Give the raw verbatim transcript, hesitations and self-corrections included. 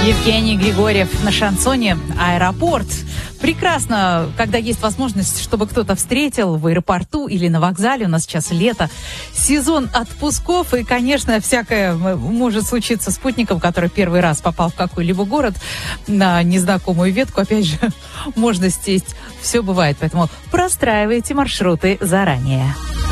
Евгений Григорьев на шансоне «Аэропорт». Прекрасно, когда есть возможность, чтобы кто-то встретил в аэропорту или на вокзале. У нас сейчас лето, сезон отпусков, и, конечно, всякое может случиться с путником, который первый раз попал в какой-либо город на незнакомую ветку. Опять же, можно сесть. Все бывает, поэтому простраивайте маршруты заранее.